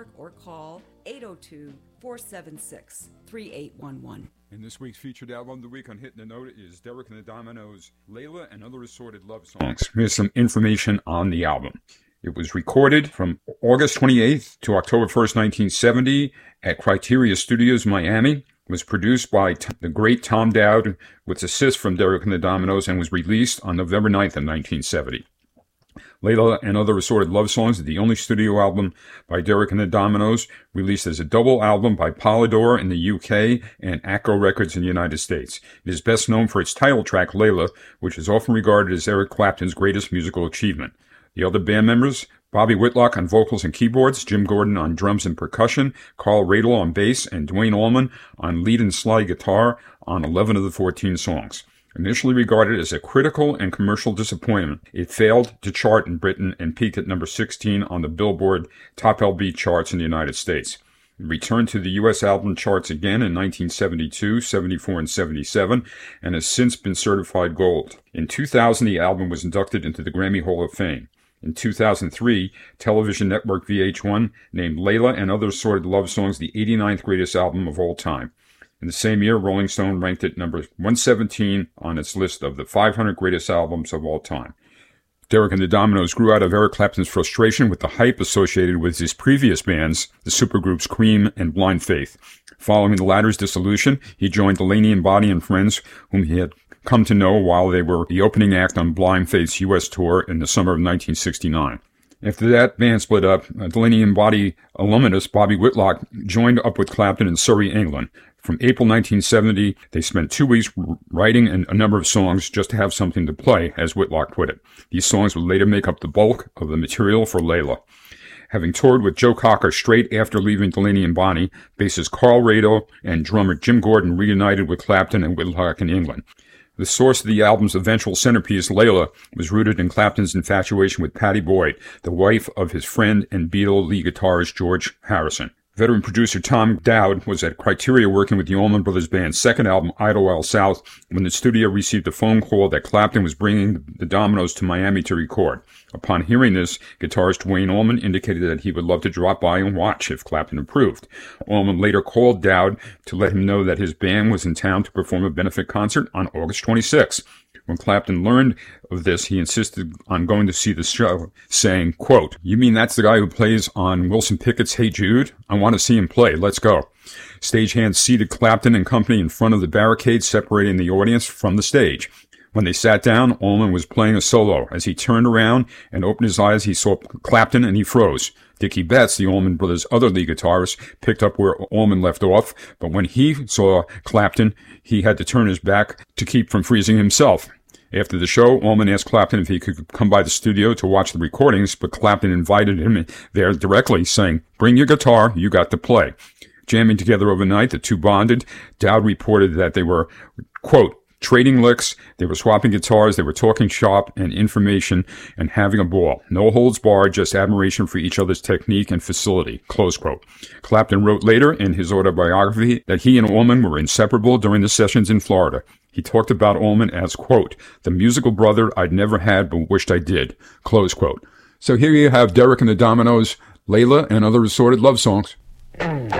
York or call 802-476-3811. And this week's featured album of the week on Hitting the Note is Derek and the Dominoes' Layla and Other Assorted Love Songs. Here's some information on the album. It was recorded from August 28th to October 1st, 1970 at Criteria Studios, Miami. It was produced by the great Tom Dowd with assists from Derek and the Dominoes and was released on November 9th of 1970. Layla and Other Assorted Love Songs is the only studio album by Derek and the Dominoes, released as a double album by Polydor in the UK and Atco Records in the United States. It is best known for its title track, Layla, which is often regarded as Eric Clapton's greatest musical achievement. The other band members, Bobby Whitlock on vocals and keyboards, Jim Gordon on drums and percussion, Carl Radle on bass, and Duane Allman on lead and slide guitar on 11 of the 14 songs. Initially regarded as a critical and commercial disappointment, it failed to chart in Britain and peaked at number 16 on the Billboard Top LB charts in the United States. It returned to the U.S. album charts again in 1972, 74, and 77, and has since been certified gold. In 2000, the album was inducted into the Grammy Hall of Fame. In 2003, television network VH1 named Layla and Other Assorted Love Songs the 89th greatest album of all time. In the same year, Rolling Stone ranked it number 117 on its list of the 500 greatest albums of all time. Derek and the Dominoes grew out of Eric Clapton's frustration with the hype associated with his previous bands, the supergroups Cream and Blind Faith. Following the latter's dissolution, he joined Delaney and Bonnie and friends, whom he had come to know while they were the opening act on Blind Faith's U.S. tour in the summer of 1969. After that band split up, Delaney and Bonnie alumnus Bobby Whitlock joined up with Clapton in Surrey, England. From April 1970, they spent 2 weeks writing a number of songs just to have something to play, as Whitlock put it. These songs would later make up the bulk of the material for Layla. Having toured with Joe Cocker straight after leaving Delaney and Bonnie, bassist Carl Radle and drummer Jim Gordon reunited with Clapton and Whitlock in England. The source of the album's eventual centerpiece, Layla, was rooted in Clapton's infatuation with Pattie Boyd, the wife of his friend and Beatle lead guitarist George Harrison. Veteran producer Tom Dowd was at Criteria working with the Allman Brothers Band's second album, Idlewild South, when the studio received a phone call that Clapton was bringing the Dominoes to Miami to record. Upon hearing this, guitarist Duane Allman indicated that he would love to drop by and watch if Clapton approved. Allman later called Dowd to let him know that his band was in town to perform a benefit concert on August 26. When Clapton learned of this, he insisted on going to see the show, saying, quote, "You mean that's the guy who plays on Wilson Pickett's Hey Jude? I want to see him play. Let's go." Stagehands seated Clapton and company in front of the barricade separating the audience from the stage. When they sat down, Allman was playing a solo. As he turned around and opened his eyes, he saw Clapton and he froze. Dickie Betts, the Allman Brothers' other lead guitarist, picked up where Allman left off, but when he saw Clapton, he had to turn his back to keep from freezing himself. After the show, Allman asked Clapton if he could come by the studio to watch the recordings, but Clapton invited him there directly, saying, "Bring your guitar, you got to play." Jamming together overnight, the two bonded. Dowd reported that they were, quote, trading licks, they were swapping guitars, they were talking shop and information and having a ball. No holds barred, just admiration for each other's technique and facility, close quote. Clapton wrote later in his autobiography that he and Allman were inseparable during the sessions in Florida. He talked about Allman as, quote, "the musical brother I'd never had but wished I did," close quote. So here you have Derek and the Dominoes, Layla and Other Assorted Love Songs.